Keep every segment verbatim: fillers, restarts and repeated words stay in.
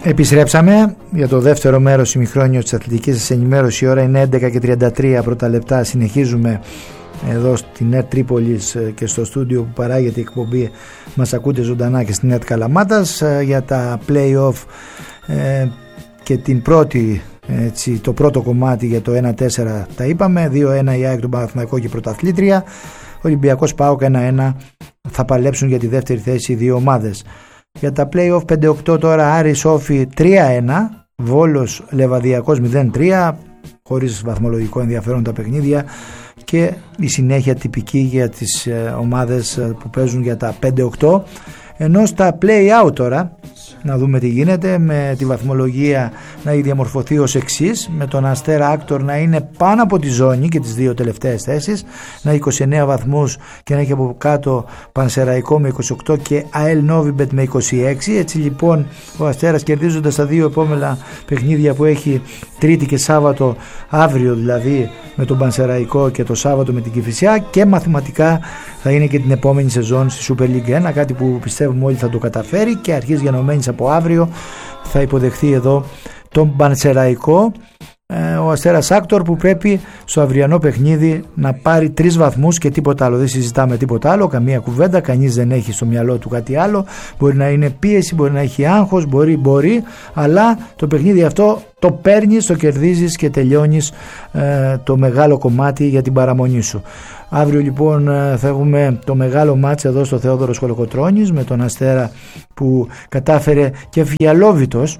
Επιστρέψαμε για το δεύτερο μέρος ημιχρόνιο της αθλητικής σας ενημέρωσης. Η ώρα είναι έντεκα και τριάντα τρία πρώτα λεπτά. Συνεχίζουμε εδώ στην ΕΡΤ Τρίπολης και στο στούντιο που παράγεται η εκπομπή. Μας ακούτε ζωντανά και στην ΕΡΤ Καλαμάτας για τα play-off ε, και την πρώτη, έτσι, το πρώτο κομμάτι για το ένα τέσσερα τα είπαμε. δύο ένα η ΑΕΚ τον Παναθηναϊκό και πρωταθλήτρια. Ολυμπιακός ΠΑΟΚ ένα ένα θα παλέψουν για τη δεύτερη θέση οι δύο ομάδες. Για τα play-off πέντε οκτώ τώρα Άρης Όφη τρία ένα, Βόλος Λεβαδιακός μηδέν τρία, χωρίς βαθμολογικό ενδιαφέρον τα παιχνίδια, και η συνέχεια τυπική για τις ομάδες που παίζουν για τα πέντε οκτώ. Ενώ στα play-out τώρα να δούμε τι γίνεται, με τη βαθμολογία να έχει διαμορφωθεί ως εξής: με τον Αστέρα Άκτορ να είναι πάνω από τη ζώνη και τις δύο τελευταίες θέσεις, να έχει είκοσι εννέα βαθμούς και να έχει από κάτω Πανσεραϊκό με είκοσι οκτώ και ΑΕΛ Νόβιμπετ με είκοσι έξι. Έτσι λοιπόν ο Αστέρας, κερδίζοντας τα δύο επόμενα παιχνίδια που έχει Τρίτη και Σάββατο, αύριο δηλαδή με τον Πανσεραϊκό και το Σάββατο με την Κηφισιά, και μαθηματικά θα είναι και την επόμενη σεζόν στη Super League ένα, κάτι που πιστεύουμε όλοι θα το καταφέρει, και αρχής γενομένης από αύριο θα υποδεχθεί εδώ τον Πανσεραϊκό ο Αστέρας Άκτορ, που πρέπει στο αυριανό παιχνίδι να πάρει τρεις βαθμούς και τίποτα άλλο. Δεν συζητάμε τίποτα άλλο, καμία κουβέντα, κανείς δεν έχει στο μυαλό του κάτι άλλο. Μπορεί να είναι πίεση, μπορεί να έχει άγχος, μπορεί, μπορεί, αλλά το παιχνίδι αυτό το παίρνεις, το κερδίζεις και τελειώνεις ε, το μεγάλο κομμάτι για την παραμονή σου. Αύριο λοιπόν θα έχουμε το μεγάλο μάτς εδώ στο Θεόδωρος Κολοκοτρώνης με τον Αστέρα που κατάφερε και φιαλόβητος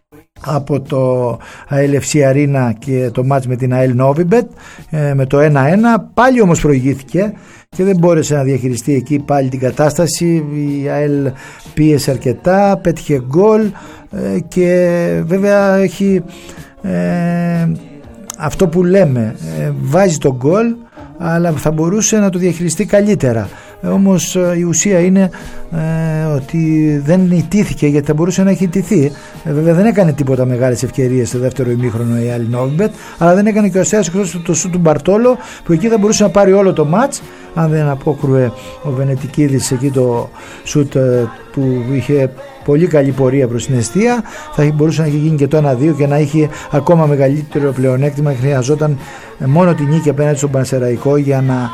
από το ΑΕΛ εφ σι Αρίνα και το μάτς με την ΑΕΛ Νόβιμπετ ε, με το ένα ένα. Πάλι όμως προηγήθηκε και δεν μπόρεσε να διαχειριστεί εκεί πάλι την κατάσταση. Η ΑΕΛ πίεσε αρκετά, πέτυχε γκολ ε, και βέβαια έχει ε, αυτό που λέμε, ε, βάζει το γκολ, αλλά θα μπορούσε να το διαχειριστεί καλύτερα. Ε, όμως ε, η ουσία είναι ε, ότι δεν ιτήθηκε, γιατί θα μπορούσε να έχει ιτηθεί. Ε, βέβαια δεν έκανε τίποτα μεγάλες ευκαιρίες στο δεύτερο ημίχρονο η ΑΕΛ Νόβιμπετ, αλλά δεν έκανε και ο Αστέρας εκτός το σούτ του Μπαρτόλο, που εκεί θα μπορούσε να πάρει όλο το μάτς αν δεν απόκρουε ο Βενετικίδης εκεί το σούτ ε, που είχε πολύ καλή πορεία προς την εστία. Θα μπορούσε να έχει γίνει και το ένα δύο και να είχε ακόμα μεγαλύτερο πλεονέκτημα. Χρειαζόταν μόνο την νίκη απέναντι στον Πανσεραϊκό για να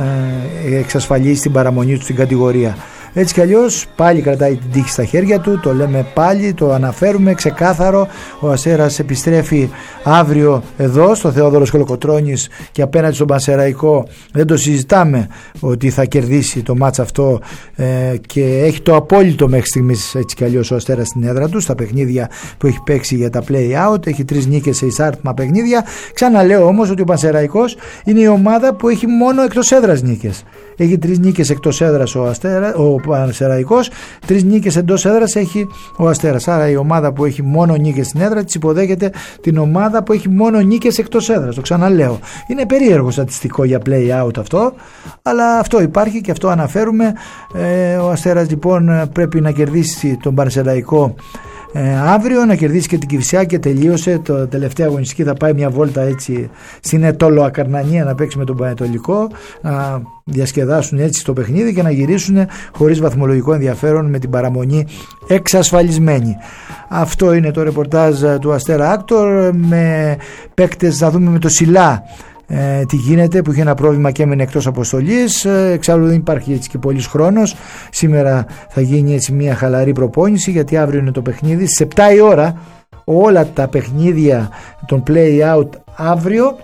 ε, εξασφαλίσει την παραμονή του στην κατηγορία. Έτσι κι αλλιώς πάλι κρατάει την τύχη στα χέρια του, το λέμε πάλι, το αναφέρουμε ξεκάθαρο. Ο Αστέρας επιστρέφει αύριο εδώ στο Θεόδωρος Κολοκοτρώνης και απέναντι στον Πανσεραϊκό δεν το συζητάμε ότι θα κερδίσει το μάτς αυτό ε, και έχει το απόλυτο μέχρι στιγμής έτσι κι αλλιώς ο Αστέρας στην έδρα του στα παιχνίδια που έχει παίξει για τα play-out. Έχει τρεις νίκες σε εισάρτημα παιχνίδια. Ξαναλέω όμως ότι ο Πανσεραϊκός είναι η ομάδα που έχει μόνο εκτός έδρας νίκες. Έχει τρεις νίκες εκτός έδρας ο, Αστέρα, ο Πανσεραϊκός, τρεις νίκες εντός έδρας έχει ο Αστέρας. Άρα η ομάδα που έχει μόνο νίκες στην έδρα της υποδέχεται την ομάδα που έχει μόνο νίκες εκτός έδρας. Το ξαναλέω. Είναι περίεργο στατιστικό για play-out αυτό, αλλά αυτό υπάρχει και αυτό αναφέρουμε. Ε, ο Αστέρας λοιπόν πρέπει να κερδίσει τον Πανσεραϊκό Ε, αύριο, να κερδίσει και την Κηφισιά και τελείωσε. Το τελευταίο αγωνιστική θα πάει μια βόλτα έτσι στην Ετόλο Ακαρνανία να παίξει με τον Πανετολικό, να διασκεδάσουν έτσι το παιχνίδι και να γυρίσουν χωρίς βαθμολογικό ενδιαφέρον με την παραμονή εξασφαλισμένη. Αυτό είναι το ρεπορτάζ του Αστέρα Άκτορ. Με παίκτες θα δούμε με το Σιλά Ε, τι γίνεται, που είχε ένα πρόβλημα και έμεινε εκτός αποστολής. Ε, εξάλλου δεν υπάρχει έτσι και πολύς χρόνος. Σήμερα θα γίνει έτσι μια χαλαρή προπόνηση, γιατί αύριο είναι το παιχνίδι στις επτά η ώρα. Όλα τα παιχνίδια των play-out αύριο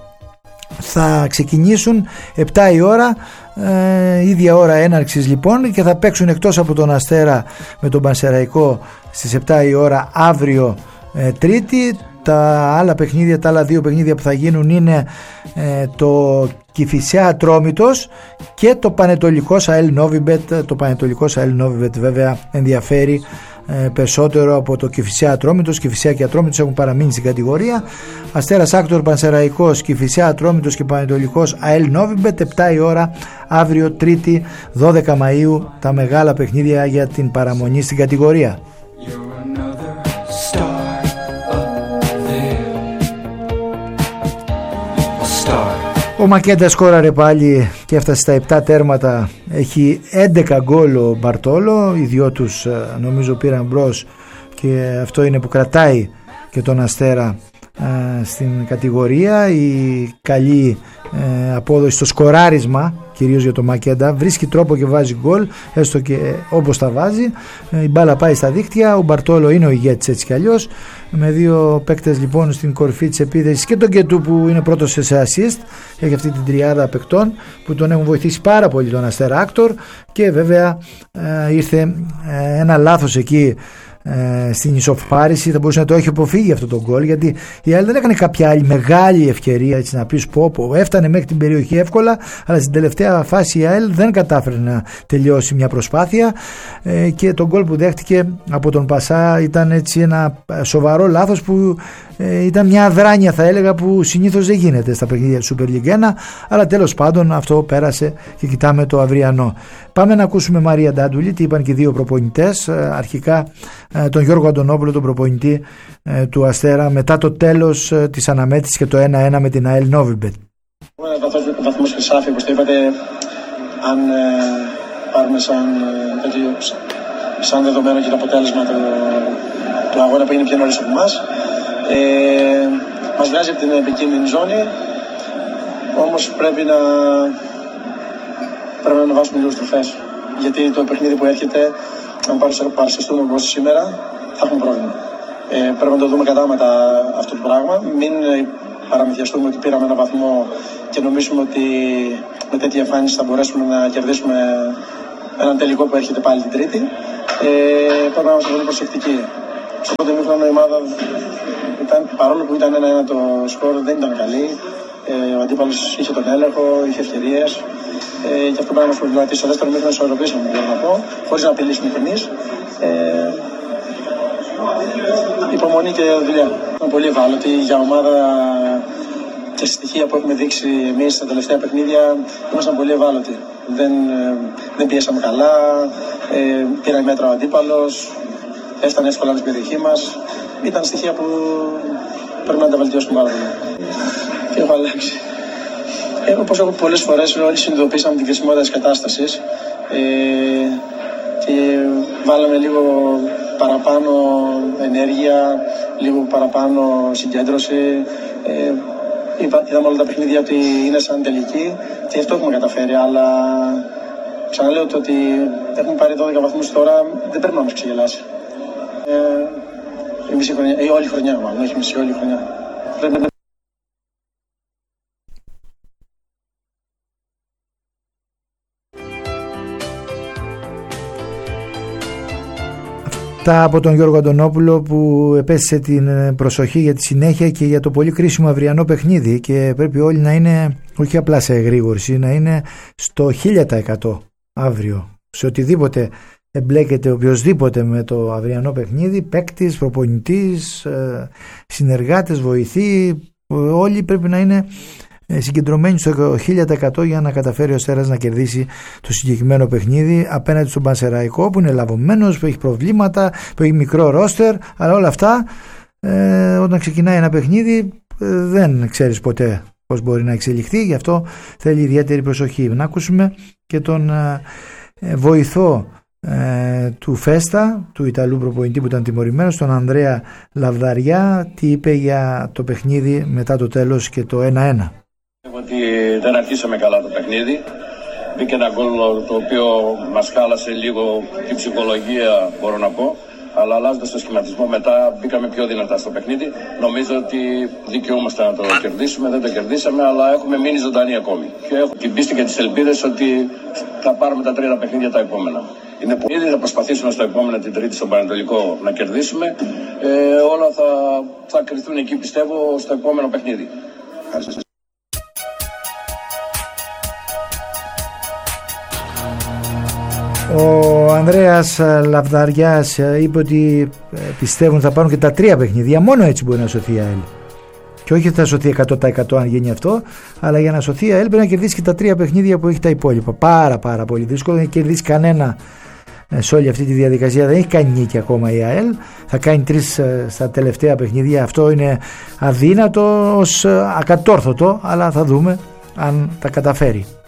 θα ξεκινήσουν επτά η ώρα, ε, ίδια ώρα έναρξης λοιπόν, και θα παίξουν εκτός από τον Αστέρα με τον Πανσεραϊκό στις επτά η ώρα αύριο ε, Τρίτη. Τα άλλα παιχνίδια, τα άλλα δύο παιχνίδια που θα γίνουν είναι ε, το Κηφισιά Ατρόμητος και το Πανετολικός ΑΕΛ Νόβιμπετ. Το Πανετολικός ΑΕΛ Νόβιμπετ βέβαια ενδιαφέρει ε, περισσότερο από το Κηφισιά Ατρόμητος. Κηφισιά και Ατρόμητος έχουν παραμείνει στην κατηγορία. Αστέρας Άκτορ, Πανσεραϊκός, Κηφισιά Ατρόμητος και Πανετολικός ΑΕΛ Νόβιμπετ. επτά η ώρα αύριο Τρίτη δώδεκα Μαΐου τα μεγάλα παιχνίδια για την παραμονή στην κατηγορία. Ο Μακέντα σκόραρε πάλι και έφτασε στα επτά τέρματα. Έχει έντεκα γκολ ο Μπαρτόλο. Οι δυο τους νομίζω πήραν μπρος και αυτό είναι που κρατάει και τον Αστέρα ε, στην κατηγορία. Η καλή ε, απόδοση στο σκοράρισμα, κυρίως για το Μακέντα, βρίσκει τρόπο και βάζει γκολ, έστω και όπως τα βάζει. ε, η μπάλα πάει στα δίκτυα, ο Μπαρτόλο είναι ο ηγέτης έτσι κι αλλιώς, με δύο παίκτες λοιπόν στην κορυφή της επίθεσης, και τον Κετού που είναι πρώτος σε assist, έχει αυτή την τριάδα παικτών που τον έχουν βοηθήσει πάρα πολύ τον Αστέρα Άκτορ, και βέβαια ε, ήρθε ε, ένα λάθος εκεί Ε, στην ισοφάριση, θα μπορούσε να το έχει αποφύγει αυτό το γκολ, γιατί η ΑΕΛ δεν έκανε κάποια άλλη μεγάλη ευκαιρία, έτσι να πεις πω, πω έφτανε μέχρι την περιοχή εύκολα, αλλά στην τελευταία φάση η ΑΕΛ δεν κατάφερε να τελειώσει μια προσπάθεια, ε, και το γκολ που δέχτηκε από τον Πασά ήταν έτσι ένα σοβαρό λάθος που ε, ήταν μια αδράνεια, θα έλεγα, που συνήθως δεν γίνεται στα παιχνίδια του Super League ένα, αλλά τέλος πάντων αυτό πέρασε και κοιτάμε το αυριανό. Πάμε να ακούσουμε Μαρία Ντάντουλη, τι είπαν και οι δύο προπονητές. ε, αρχικά τον Γιώργο Αντωνόπουλο, τον προπονητή ε, του Αστέρα, μετά το τέλος ε, της αναμέτρησης και το ένα ένα με την ΑΕΛ Νόβιμπετ. Ο βαθμός Χρυσάφη, όπως το είπατε, αν ε, πάρουμε σαν, ε, σαν δεδομένο και το αποτέλεσμα του, του αγώνα που είναι πιο νωρίς από εμάς, ε, μας βγάζει από την επικίνδυνη ζώνη, όμως πρέπει να, πρέπει να ανεβάσουμε λίγο στροφές, γιατί το παιχνίδι που έρχεται, αν παρουσιαστούμε όπως σήμερα, θα έχουμε πρόβλημα. Ε, πρέπει να το δούμε κατάματα αυτό το πράγμα. Μην παραμυθιαστούμε ότι πήραμε ένα βαθμό και νομίζουμε ότι με τέτοια εμφάνιση θα μπορέσουμε να κερδίσουμε έναν τελικό που έρχεται πάλι την Τρίτη. Ε, πρέπει να είμαστε πολύ προσεκτικοί. Στο πρώτο ημίχρονο η ομάδα, ήταν, παρόλο που ήταν ένα-ένα το σκορ, δεν ήταν καλή. Ε, ο αντίπαλος είχε τον έλεγχο, είχε ευκαιρίες. Ε, και αυτό πρέπει να μας προβληματίσει. Στο δεύτερο ημίχρονο ισορροπήσαμε, μπορώ να πω, χωρίς να απειλήσουμε κι εμείς. Ε, υπομονή και δουλειά. Είναι πολύ ευάλωτη για ομάδα και στοιχεία που έχουμε δείξει εμείς στα τελευταία παιχνίδια. Ήμασταν πολύ ευάλωτοι. Δεν, δεν πιέσαμε καλά, ε, πήραμε μέτρα ο αντίπαλος, έφτανε εύκολα στην περιοχή μας. Ήταν στοιχεία που πρέπει να τα βελτιώσουμε πάρα πολύ. Και έχω αλλάξει. Ε, όπως έχω πολλές φορές, όλοι συνειδητοποίησαμε την κρισιμότητα της κατάστασης ε, και βάλαμε λίγο παραπάνω ενέργεια, λίγο παραπάνω συγκέντρωση. Ε, είδαμε όλα τα παιχνίδια ότι είναι σαν τελική και αυτό έχουμε καταφέρει, αλλά ξαναλέω ότι έχουμε πάρει δώδεκα βαθμούς τώρα, δεν πρέπει να μας ξεγελάσει. Ε, η μισή χρονιά, η όλη χρονιά μάλλον, όχι μισή, όλη χρονιά. Πρέπει να... Από τον Γιώργο Αντωνόπουλο, που επέστησε την προσοχή για τη συνέχεια και για το πολύ κρίσιμο αυριανό παιχνίδι, και πρέπει όλοι να είναι όχι απλά σε εγρήγορση, να είναι στο χίλια τοις εκατό αύριο σε οτιδήποτε εμπλέκεται οποιοσδήποτε με το αυριανό παιχνίδι, παίκτης, προπονητής, συνεργάτες, βοηθοί, όλοι πρέπει να είναι συγκεντρωμένοι στο χίλια τοις εκατό για να καταφέρει ο Αστέρας να κερδίσει το συγκεκριμένο παιχνίδι απέναντι στον Πανσεραϊκό, που είναι λαβωμένος, που έχει προβλήματα, που έχει μικρό ρόστερ, αλλά όλα αυτά ε, όταν ξεκινάει ένα παιχνίδι ε, δεν ξέρεις ποτέ πώς μπορεί να εξελιχθεί, γι' αυτό θέλει ιδιαίτερη προσοχή. Να ακούσουμε και τον ε, βοηθό ε, του Φέστα, του Ιταλού προπονητή που ήταν τιμωρημένος, τον Ανδρέα Λαβδαριά, τι είπε για το παιχνίδι μετά το τέλος και το ένα ένα. Ότι δεν αρχίσαμε καλά το παιχνίδι. Μπήκε ένα γκολ το οποίο μας χάλασε λίγο την ψυχολογία, μπορώ να πω. Αλλά αλλάζοντας το σχηματισμό μετά μπήκαμε πιο δυνατά στο παιχνίδι. Νομίζω ότι δικαιούμαστε να το κερδίσουμε. Δεν το κερδίσαμε, αλλά έχουμε μείνει ζωντανοί ακόμη. Και έχω την πίστη και τις ελπίδες ότι θα πάρουμε τα τρία παιχνίδια τα επόμενα. Είναι που ήδη θα προσπαθήσουμε στο επόμενο, την Τρίτη, στον Πανετολικό να κερδίσουμε. Ε, όλα θα, θα κρυθούν εκεί, πιστεύω, στο επόμενο παιχνίδι. Ευχαριστώ. Ο Ανδρέας Λαβδαριάς είπε ότι πιστεύουν θα πάρουν και τα τρία παιχνίδια. Μόνο έτσι μπορεί να σωθεί η ΑΕΛ. Και όχι θα σωθεί εκατό τοις εκατό αν γίνει αυτό, αλλά για να σωθεί η ΑΕΛ πρέπει να κερδίσει και τα τρία παιχνίδια που έχει τα υπόλοιπα. Πάρα πάρα πολύ δύσκολο. Δεν έχει κερδίσει κανένα σε όλη αυτή τη διαδικασία. Δεν έχει κάνει νίκη ακόμα η ΑΕΛ. Θα κάνει τρεις στα τελευταία παιχνίδια. Αυτό είναι αδύνατο ως ακατόρθωτο, αλλά θα δούμε αν τα καταφέρει.